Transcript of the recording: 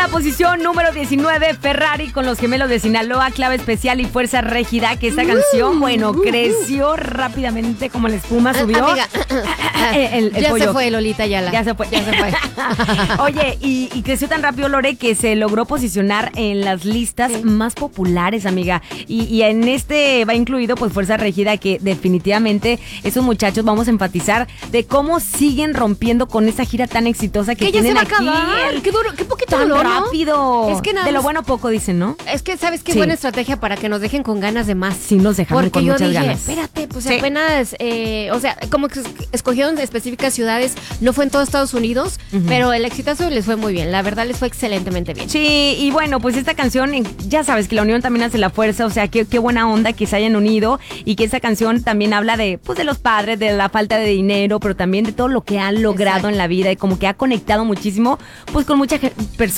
posición número 19, Ferrari con los Gemelos de Sinaloa, Clave Especial y Fuerza Régida, que esta canción, creció rápidamente como la espuma, subió. Amiga, el ya pollo. se fue Lolita Ayala. Ya se fue. Oye, y creció tan rápido, Lore, que se logró posicionar en las listas más populares, amiga. Y en este va incluido, pues, Fuerza Régida, que definitivamente esos muchachos vamos a enfatizar de cómo siguen rompiendo con esa gira tan exitosa que ya tienen se va aquí. a acabar. Qué duro, qué poquito Tan dolor, ¿no? rápido. Es que nada de lo más- bueno poco dicen, ¿no? Es que, ¿sabes qué? Sí. Buena estrategia para que nos dejen con ganas de más. Sí, nos dejaron Porque con yo muchas dije, ganas. espérate, pues Sí. apenas, como que escogieron específicas ciudades, no fue en todo Estados Unidos, pero el exitazo les fue muy bien, la verdad les fue excelentemente bien. Sí, y bueno, pues esta canción, ya sabes que la unión también hace la fuerza, o sea, qué buena onda que se hayan unido y que esta canción también habla de, pues, de los padres, de la falta de dinero, pero también de todo lo que han logrado Exacto. en la vida y como que ha conectado muchísimo, pues, con muchas personas